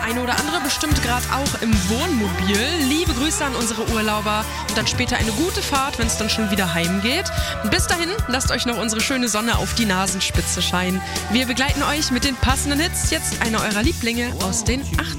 eine oder andere bestimmt gerade auch im Wohnmobil. Liebe Grüße an unsere Urlauber und dann später eine gute Fahrt, wenn es dann schon wieder heimgeht. Und bis dahin, lasst euch noch unsere schöne Sonne auf die Nasenspitze scheinen. Wir begleiten euch mit den passenden Hits. Jetzt einer eurer Lieblinge aus den 80ern.